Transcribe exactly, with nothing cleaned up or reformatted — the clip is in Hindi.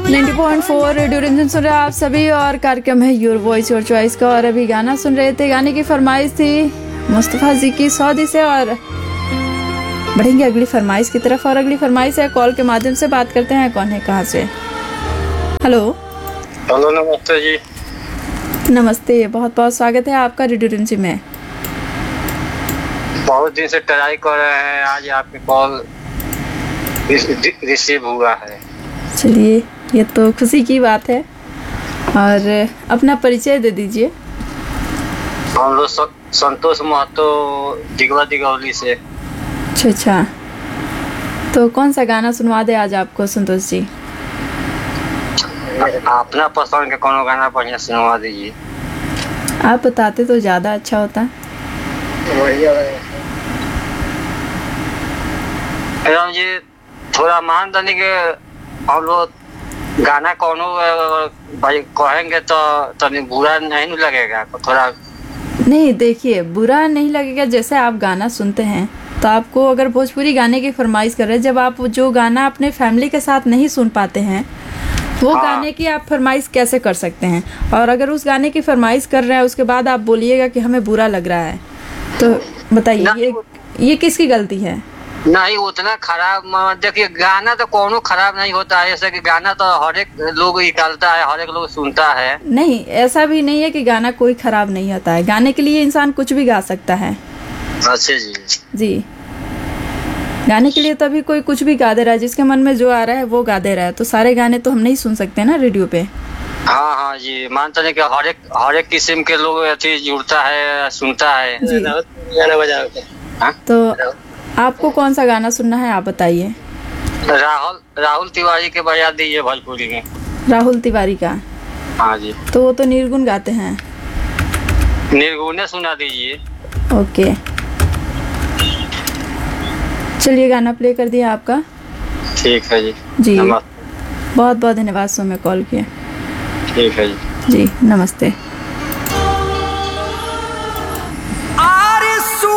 नाइंटी पॉइंट फोर रेडियो रिमझिम सुन रहे हैं आप सभी और कार्यक्रम है योर वॉइस योर चॉइस का। और अभी गाना सुन रहे थे, गाने की फरमाइश थी मुस्तफा जी की सऊदी से। और बढ़ेंगे अगली फरमाइश की तरफ। और अगली फरमाइश है कॉल के माध्यम से, बात करते हैं कौन है कहाँ से। हेलो हेलो, नमस्ते जी। नमस्ते, बहुत बहुत स्वागत है आपका रेडियो रिमझिम में। बहुत दिन से ट्राई कर रहे हैं, आज आपकी कॉल रिसीव हुआ है। चलिए, ये तो खुशी की बात है। और अपना परिचय दे दीजिए। हम लोग संतोष महतो दिगवा दिगौली से। अच्छा अच्छा, तो कौन सा गाना सुनवा दे आज आपको संतोष जी? अपना पसंद का कोनो गाना बढ़िया सुनवा दीजिए। आप बताते तो ज़्यादा अच्छा होता। राम जी, थोड़ा मान दनी के हम लोग गाना कोनो भाई कहेंगे तो तनी बुरा नहीं लगेगा थोड़ा? नहीं, देखिए बुरा नहीं लगेगा। जैसे आप गाना सुनते हैं तो आपको अगर भोजपुरी गाने की फरमाइश कर रहे हैं, जब आप जो गाना अपने फैमिली के साथ नहीं सुन पाते हैं वो हाँ। गाने की आप फरमाइश कैसे कर सकते हैं? और अगर उस गाने की फरमाइश कर रहे हैं उसके बाद आप बोलिएगा कि हमें बुरा लग रहा है, तो बताइए ये ये किसकी गलती है? नहीं, उतना खराब देखिए, गाना तो कोनो खराब नहीं होता है। जैसे कि गाना तो हर एक लोग निकालता है, हर एक लोग सुनता है। नहीं, ऐसा भी नहीं है कि गाना कोई खराब नहीं होता है। गाने के लिए इंसान कुछ भी गा सकता है। अच्छा जी जी, गाने के लिए तो अभी कोई कुछ भी गा दे रहा है, जिसके मन में जो आ रहा है वो गा दे रहा है। तो सारे गाने तो हम नहीं सुन सकते ना रेडियो पे। हाँ हाँ जी, मानते हैं कि हर एक हर एक किस्म के लोग अथी जुड़ता है, सुनता है जी। गाना बजा के। हाँ? तो आपको कौन सा गाना सुनना है आप बताइए। राहुल राहुल तिवारी के बजा दीजिए भोजपुरी में। राहुल तिवारी का? हाँ जी। तो वो तो निर्गुण गाते हैं। निर्गुण सुना दीजिए। ओके, चलिए गाना प्ले कर दिया आपका। ठीक है जी। जी बहुत बहुत धन्यवाद, सो में कॉल किया। ठीक है जी। जी नमस्ते।